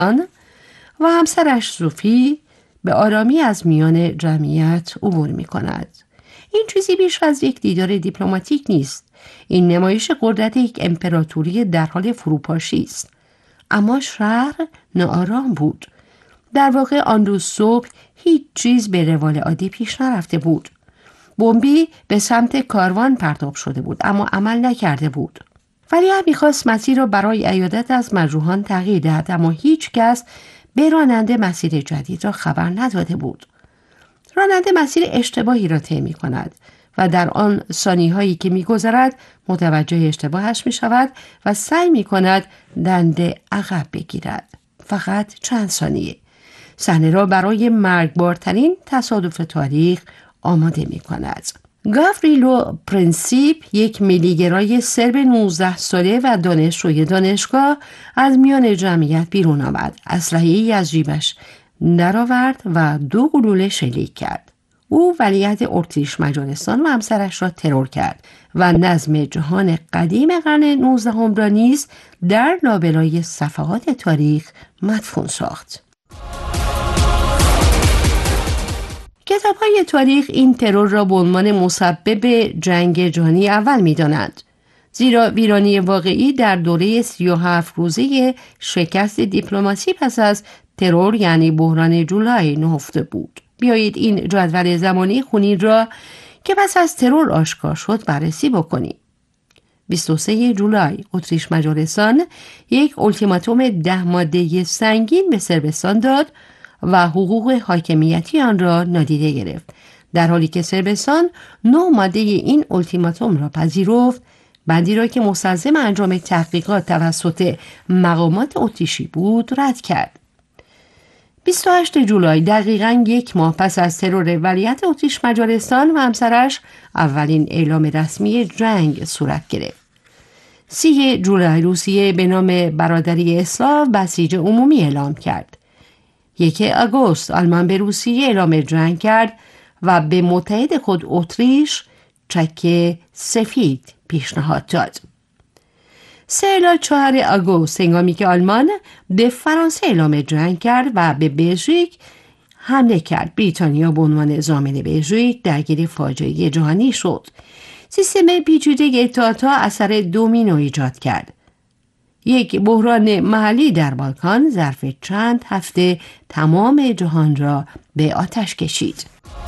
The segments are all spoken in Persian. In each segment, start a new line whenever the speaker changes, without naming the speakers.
و همسرش زوفی به آرامی از میان جمعیت عبور می کند. این چیزی بیش از یک دیدار دیپلماتیک نیست. این نمایش قدرت یک امپراتوری در حال فروپاشی است. اما شهر ناآرام بود. در واقع آن روز صبح هیچ چیز به روال عادی پیش نرفته بود. بمبی به سمت کاروان پرتاب شده بود اما عمل نکرده بود. ولیعهد می‌خواست مسیر را برای عیادت از مجروحان تغییر دهد اما هیچ کس به راننده مسیر جدید را خبر نداده بود. راننده مسیر اشتباهی را طی می‌کند و در آن ثانیه‌هایی که می‌گذرد متوجه اشتباهش می‌شود و سعی می‌کند دنده عقب بگیرد. فقط چند ثانیه. صحنه را برای مرگبارترین تصادف تاریخ آماده می‌کند. گاوریلو پرینسیپ، یک ملیگرای سرب 19 ساله و دانشجوی دانشگاه، از میان جمعیت بیرون آمد. اسلحه‌ای از جیبش درآورد و 2 گلوله شلیک کرد. او ولیعهد اتریش مجارستان و همسرش را ترور کرد و نظم جهان قدیم قرن 19 را نیز در لابلای صفحات تاریخ مدفون ساخت. کتاب‌های تاریخ این ترور را به عنوان مسبب جنگ جهانی اول می‌دانند، زیرا ویرانی واقعی در دوره 37 روزه شکست دیپلماسی پس از ترور یعنی بحران جولای نهفته بود. بیایید این جدول زمانی خونین را که پس از ترور آشکار شد بررسی بکنیم. 23 جولای اتریش مجارستان یک التیماتوم 10 ماده‌ای سنگین به صربستان داد و حقوق حاکمیتی آن را نادیده گرفت، در حالی که صربستان 9 ماده این التیماتوم را پذیرفت. بندی را که مستلزم انجام تحقیقات توسط مقامات اتریشی بود رد کرد. 28 جولای دقیقاً 1 ماه پس از ترور ولیعهد اتریش مجارستان و همسرش اولین اعلام رسمی جنگ صورت گرفت. 30 جولای روسیه به نام برادری اسلاو بسیج عمومی اعلام کرد. 1 آگوست آلمان به روسیه اعلام جنگ کرد و به متحد خود اتریش چک سفید پیشنهاد داد. 3 الی 4 آگوست هنگامی که آلمان به فرانسه اعلام جنگ کرد و به بلژیک حمله کرد، بریتانیا به عنوان ضامن بلژیک درگیر فاجعه جهانی شد. سیستم پیچیده اتحادها اثر دومینو ایجاد کرد. یک بحران محلی در بالکان ظرف چند هفته تمام جهان را به آتش کشید.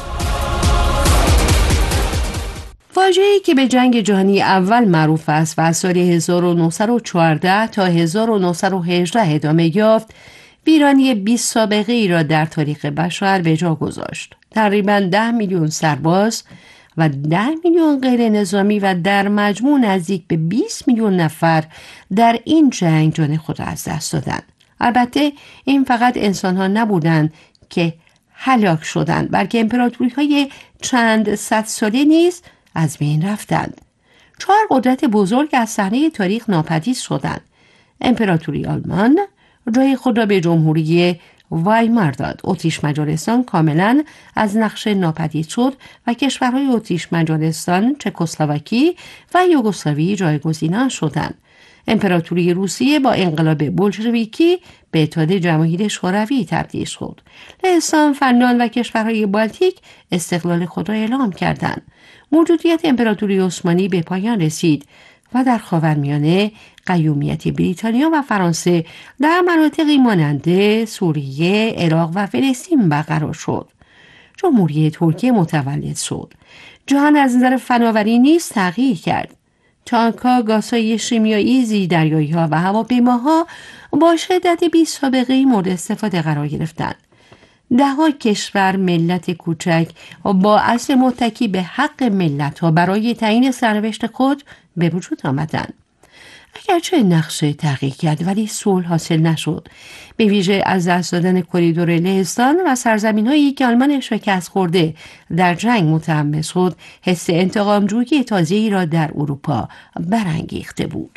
فاجعه‌ای که به جنگ جهانی اول معروف است و از سال 1914 تا 1918 ادامه یافت، ویرانی 20 سابقه ای را در تاریخ بشر به جا گذاشت. تقریباً 10 میلیون سرباز و 10 میلیون غیر نظامی و در مجموع نزدیک به 20 میلیون نفر در این جنگ جان خود را از دست دادند. البته این فقط انسان‌ها نبودند که هلاک شدند، بلکه امپراتوری‌های چند صد ساله نیز از بین رفتند. 4 قدرت بزرگ از صحنه تاریخ ناپدید شدند. امپراتوری آلمان جای خود را به جمهوری وایمار داد. اتریش مجارستان کاملا از نقشه ناپدید شد و کشورهای اتریش مجارستان، چکسلواکی و یوگسلاوی جایگزین شدند. امپراتوری روسیه با انقلاب بولشویکی به اتحاد جماهیر شوروی تبدیل شد. لهستان، فنلاند و کشورهای بالتیک استقلال خود را اعلام کردند. موجودیت امپراتوری عثمانی به پایان رسید و در خاورمیانه قیومیت بریتانیا و فرانسه در مناطقی مانند سوریه، عراق و فلسطین برقرار شد. جمهوری ترکیه متولد شد. جهان از نظر فناوری نیز تغییر کرد. تانک‌ها، گازهای شیمیایی، زیردریایی‌ها و هواپیماها با شدت بی سابقه‌ای مورد استفاده قرار گرفتند. 10 کشور ملت کوچک با اصل متکی به حق ملت‌ها برای تعیین سرنوشت خود به وجود آمدند. اگرچه نقشه تغییر کرد ولی صلح حاصل نشد، به ویژه از دست دادن کریدور لهستان و سرزمین‌هایی که آلمان شکست خورده در جنگ متهم شد، حس انتقام‌جویی تازه‌ای را در اروپا برانگیخته بود.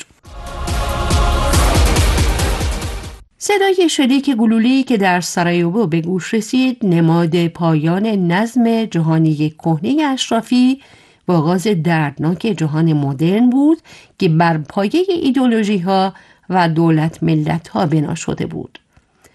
صدای شلیک گلوله‌ای که در سارایوو به گوش رسید نماد پایان نظم جهانی کهنه اشرافی و آغاز دردناک جهان مدرن بود که بر پایه ایدئولوژی‌ها و دولت ملت‌ها بنا شده بود.